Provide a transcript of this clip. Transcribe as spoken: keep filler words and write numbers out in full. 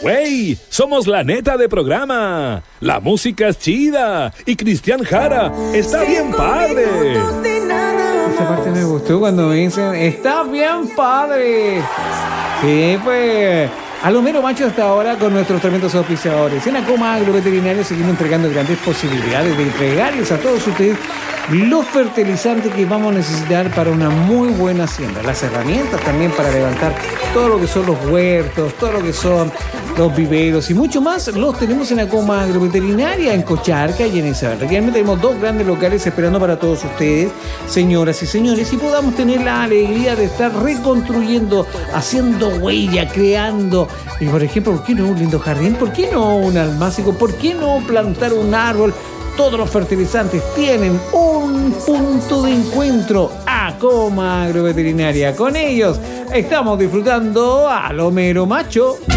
¡Wey! ¡Somos la neta de programa! La música es chida y Cristian Jara está bien padre. Esa parte me gustó cuando me dicen, está bien padre. Sí, pues... Alomero Macho hasta ahora con nuestros tremendos auspiciadores. En Acoma Agroveterinaria seguimos entregando grandes posibilidades de entregarles a todos ustedes los fertilizantes que vamos a necesitar para una muy buena hacienda. Las herramientas también para levantar todo lo que son los huertos, todo lo que son los viveros y mucho más. Los tenemos en Acoma Agroveterinaria, en Cocharca y en Isabel. Realmente tenemos dos grandes locales esperando para todos ustedes, señoras y señores, y podamos tener la alegría de estar reconstruyendo, haciendo huella, creando. Y por ejemplo, ¿por qué no un lindo jardín? ¿Por qué no un almácigo? ¿Por qué no plantar un árbol? Todos los fertilizantes tienen un punto de encuentro. Acoma Agroveterinaria. Con ellos estamos disfrutando a Alomero Macho.